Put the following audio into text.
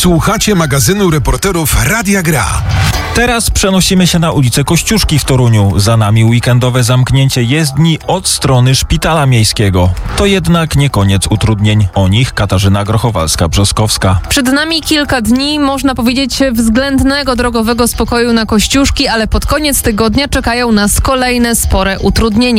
Słuchacie magazynu reporterów Radia Gra. Teraz przenosimy się na ulicę Kościuszki w Toruniu. Za nami weekendowe zamknięcie jezdni od strony Szpitala Miejskiego. To jednak nie koniec utrudnień. O nich Katarzyna Grochowalska-Brzoskowska. Przed nami kilka dni, można powiedzieć, względnego drogowego spokoju na Kościuszki, ale pod koniec tygodnia czekają nas kolejne spore utrudnienia.